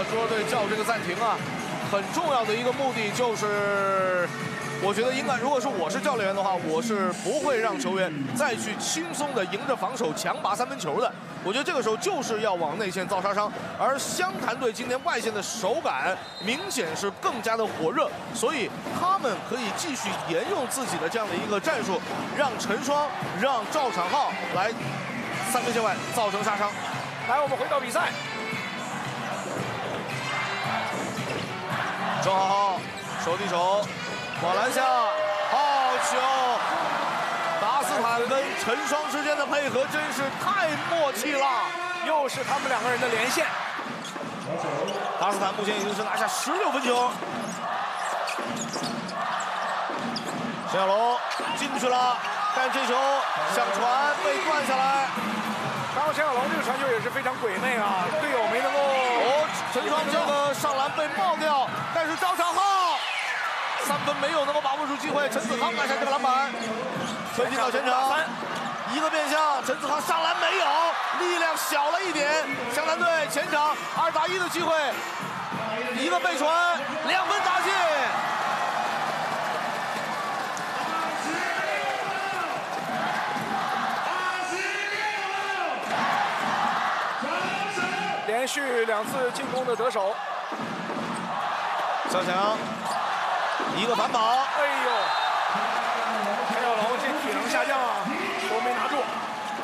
中国队叫这个暂停啊，很重要的一个目的就是，我觉得应该，如果是我是教练员的话，我是不会让球员再去轻松的迎着防守强拔三分球的。我觉得这个时候就是要往内线造杀伤，而湘潭队今天外线的手感明显是更加的火热，所以他们可以继续沿用自己的这样的一个战术，让陈双、让赵昶浩来三分线外造成杀伤。 来，我们回到比赛。 郑浩浩手递手往篮下，好球！达斯坦跟陈双之间的配合真是太默契了， 又是他们两个人的连线。 达斯坦目前已经是拿下16分球。陈小龙进去了，但这球想传被断下来。 刚刚陈小龙这个传球也是非常鬼魅啊，队友没能够。 陈双这个上篮被冒掉，但是赵昶浩3分没有能够把握住机会，陈子康拿下这个篮板，推进到前场，一个变向，陈子康上篮没有，力量小了一点，湘潭队前场2打1的机会，一个背传，2分打进。 连续2次进攻的得手， 肖强一个反跑， 哎呦，陈小龙这体能下降啊！